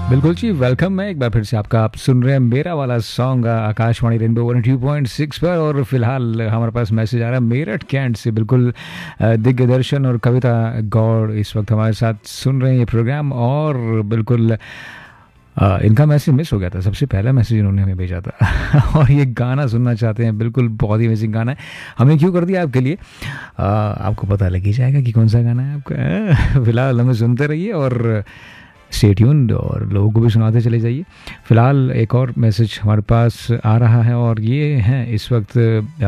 बिल्कुल जी, वेलकम है एक बार फिर से आपका। आप सुन रहे हैं मेरा वाला सॉन्ग आकाशवाणी रेनबो 102.6 पर। और फिलहाल हमारे पास मैसेज आ रहा है मेरठ कैंट से। बिल्कुल दिग्दर्शन और कविता गौड़ इस वक्त हमारे साथ सुन रहे हैं ये प्रोग्राम। और बिल्कुल इनका मैसेज मिस हो गया था, सबसे पहला मैसेज इन्होंने हमें भेजा था और ये गाना सुनना चाहते हैं। बिल्कुल बहुत ही अमेजिंग गाना है, हमने क्यों कर दिया आपके लिए, आपको पता लग ही जाएगा कि कौन सा गाना है आपका। फिलहाल हमें सुनते रहिए और स्टे ट्यून्ड और लोगों को भी सुनाते चले जाइए। फ़िलहाल एक और मैसेज हमारे पास आ रहा है और ये हैं इस वक्त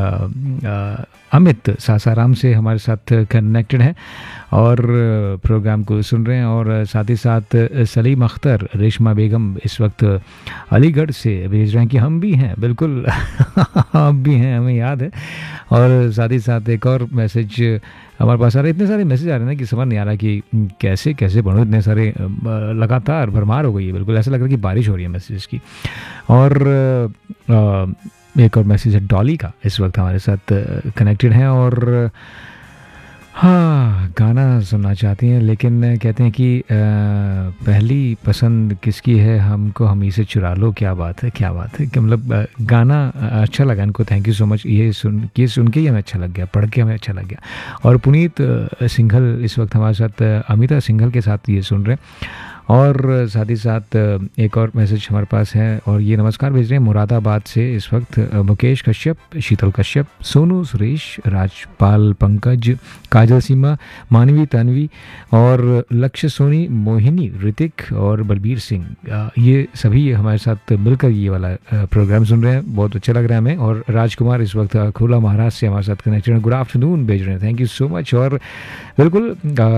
अमित सासाराम से हमारे साथ कनेक्टेड हैं और प्रोग्राम को सुन रहे हैं। और साथ ही साथ सलीम अख्तर, रेशमा बेगम इस वक्त अलीगढ़ से भेज रहे हैं कि हम भी हैं। बिल्कुल आप भी हैं, हमें याद है। और साथ ही साथ एक और मैसेज हमारे पास आ रहे, इतने सारे मैसेज आ रहे हैं ना कि समझ नहीं आ रहा कि कैसे कैसे पढ़ूँ, इतने सारे लगातार भरमार हो गई है। बिल्कुल ऐसा लग रहा है कि बारिश हो रही है मैसेज की। और एक और मैसेज है डॉली का, इस वक्त हमारे साथ कनेक्टेड हैं और हाँ गाना सुनना चाहती हैं, लेकिन कहते हैं कि पहली पसंद किसकी है, हमको हम ही से चुरा लो। क्या बात है, क्या बात है कि मतलब गाना अच्छा लगा इनको, थैंक यू सो मच। ये सुन के ही हमें अच्छा लग गया, पढ़ के हमें अच्छा लग गया। और पुनीत सिंघल इस वक्त हमारे साथ, अमिता सिंघल के साथ ये सुन रहे हैं। और साथ ही साथ एक और मैसेज हमारे पास है और ये नमस्कार भेज रहे हैं मुरादाबाद से इस वक्त मुकेश कश्यप, शीतल कश्यप, सोनू सुरेश, राजपाल पंकज, काजल सीमा, मानवी तन्वी और लक्ष्य सोनी, मोहिनी, ऋतिक और बलबीर सिंह। ये सभी हमारे साथ मिलकर ये वाला प्रोग्राम सुन रहे हैं, बहुत अच्छा लग रहा है हमें। और राजकुमार इस वक्त खुला महाराष्ट्र से हमारे साथ कनेक्टेड हैं, गुड आफ्टरनून भेज रहे हैं, थैंक यू सो मच। और बिल्कुल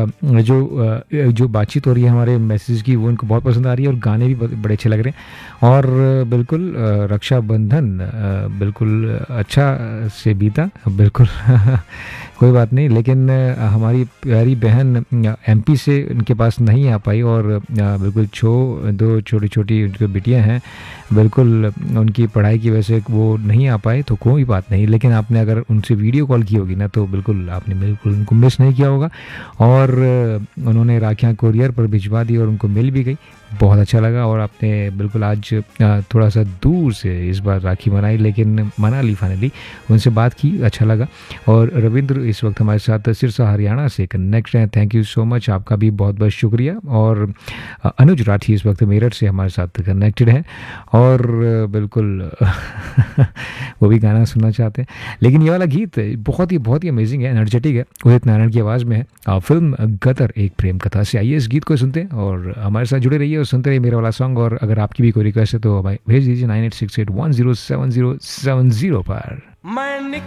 जो बातचीत हो रही है हमारे मैसेज की, वो उनको बहुत पसंद आ रही है और गाने भी बड़े अच्छे लग रहे हैं। और बिल्कुल रक्षाबंधन बिल्कुल अच्छा से बीता, बिल्कुल कोई बात नहीं, लेकिन हमारी प्यारी बहन एमपी से उनके पास नहीं आ पाई और बिल्कुल दो छोटी छोटी उनकी बिटियां हैं, बिल्कुल उनकी पढ़ाई की वजह से वो नहीं आ पाए, तो कोई बात नहीं। लेकिन आपने अगर उनसे वीडियो कॉल की होगी ना, तो बिल्कुल आपने बिल्कुल उनको मिस नहीं किया होगा। और उन्होंने राखियाँ कोरियर पर भिजवा दी और उनको मिल भी गई, बहुत अच्छा लगा। और आपने बिल्कुल आज थोड़ा सा दूर से इस बार राखी मनाई, लेकिन मना ली फाइनली, उनसे बात की, अच्छा लगा। और रविंद्र इस वक्त हमारे साथ सिरसा हरियाणा से कनेक्ट हैं, थैंक यू सो मच, आपका भी बहुत बहुत शुक्रिया। और अनुज राठी इस वक्त मेरठ से हमारे साथ कनेक्टेड हैं और बिल्कुल वो भी गाना सुनना चाहते हैं। लेकिन ये वाला गीत बहुत ही अमेजिंग है, एनर्जेटिक है, उदित नारायण की आवाज़ में है, फिल्म गदर एक प्रेम कथा से। आइए इस गीत को सुनते हैं और हमारे साथ जुड़े रहिए और सुनते रहिए मेरा वाला सॉन्ग। और अगर आपकी भी कोई रिक्वेस्ट है तो भाई भेज दीजिए 9868107070 पर।